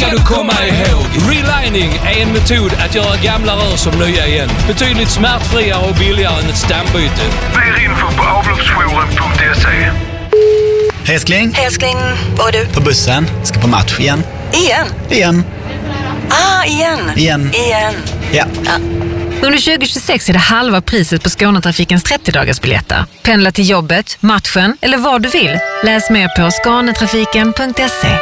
ska du komma ihåg. Relining är en metod att göra gamla rör som nya igen. Betydligt smärtfriare och billigare än ett stambyte. Mer info på avloppsjouren.se. Älskling, vad är du? på bussen. Ska på match igen. Igen. Igen. Ja. Under 2026 är det halva priset på Skånetrafikens 30-dagarsbiljetter. Pendla till jobbet, matchen eller vad du vill. Läs mer på skånetrafiken.se.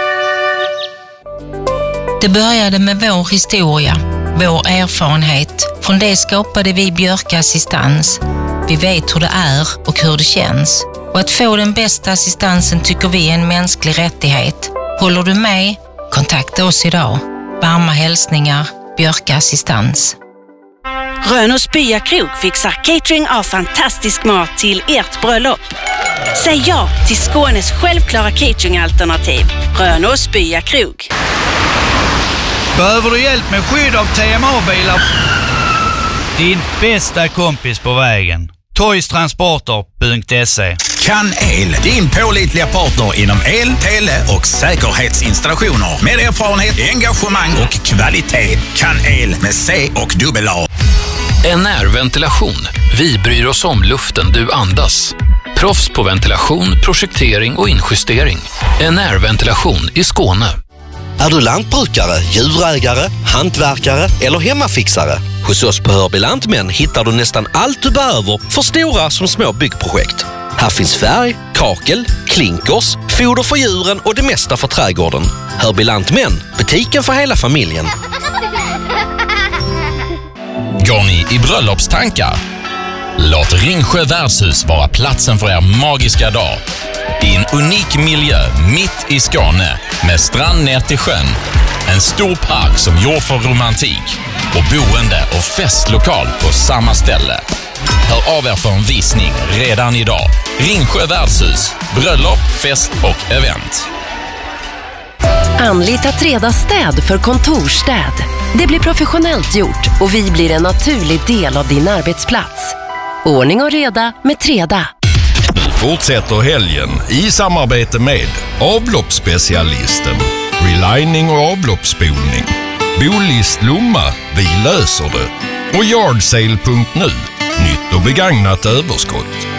Det började med vår historia, vår erfarenhet. Från det skapade vi Björka Assistans. Vi vet hur det är och hur det känns. Och att få den bästa assistansen tycker vi är en mänsklig rättighet. Håller du med? Kontakta oss idag. Varma hälsningar, Björka Assistans. Rönås Byakrog fixar catering av fantastisk mat till ert bröllop. Säg ja till Skånes självklara cateringalternativ. Rönås Byakrog. Behöver du hjälp med skydd av TMA-bilar? Din bästa kompis på vägen. Toystransporter.se. Kan El, din pålitliga partner inom el, tele och säkerhetsinstallationer. Med erfarenhet, engagemang och kvalitet. Kan El med C och dubbel A. NR-ventilation. Vi bryr oss om luften du andas. Proffs på ventilation, projektering och injustering. NR-ventilation i Skåne. Är du lantbrukare, djurägare, hantverkare eller hemmafixare? Hos oss på Hörby Lantmän hittar du nästan allt du behöver för stora som små byggprojekt. Här finns färg, kakel, klinkers, foder för djuren och det mesta för trädgården. Hörby Lantmän, butiken för hela familjen. Går ni i bröllopstankar? Låt Ringsjö värdshus vara platsen för er magiska dag. I en unik miljö mitt i Skåne med strand ner till sjön. En stor park som gjord för romantik och boende och festlokal på samma ställe. Hör av er för en visning redan idag. Ringsjö värdshus, bröllop, fest och event. Anlita Treda städ för kontorstäd. Det blir professionellt gjort och vi blir en naturlig del av din arbetsplats. Ordning och reda med Treda. Nu fortsätter helgen i samarbete med avloppsspecialisten, relining och avloppsspolning, Bolist Lomma, vi löser det, och Yardsale.nu, nytt och begagnat överskott.